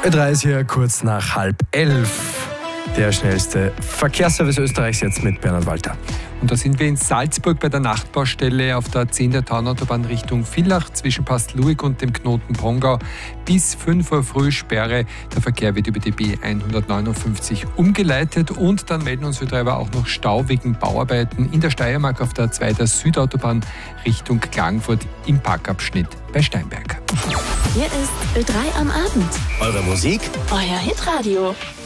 Ö3 ist hier kurz nach 10:30. Der schnellste Verkehrsservice Österreichs jetzt mit Bernhard Walter. Und da sind wir in Salzburg bei der Nachtbaustelle auf der 10 der Taunautobahn Richtung Villach zwischen Pastluig und dem Knoten Pongau. Bis 5 Uhr früh Sperre. Der Verkehr wird über die B159 umgeleitet. Und dann melden uns Ö3 auch noch Stau wegen Bauarbeiten in der Steiermark auf der 2 der Südautobahn Richtung Klagenfurt im Parkabschnitt bei Steinberg. Hier ist Ö3 am Abend. Eure Musik? Euer Hitradio.